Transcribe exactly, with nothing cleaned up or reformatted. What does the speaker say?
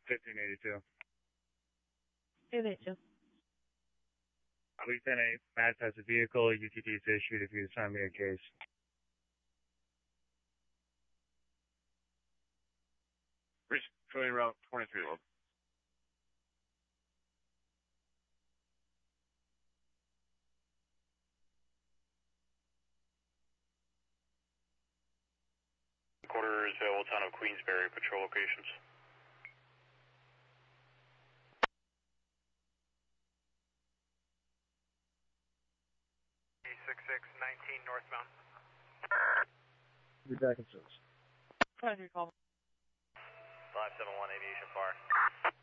fifteen eighty-two. fifteen eighty-two. Lieutenant eight, Matt has a vehicle. U T D is issued if you assign me a case. Going around twenty-three level. Quarter is available, town of Queensbury, patrol locations. six six nineteen northbound. Be back in service. Try to call. five seven one aviation fire.